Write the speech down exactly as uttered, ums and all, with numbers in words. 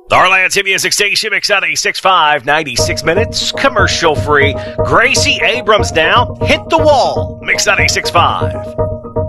The Heartland City Music Station, Mix ninety-six point five, ninety-six minutes, commercial free. Gracie Abrams now, Hit the Wall, Mix ninety-six point five.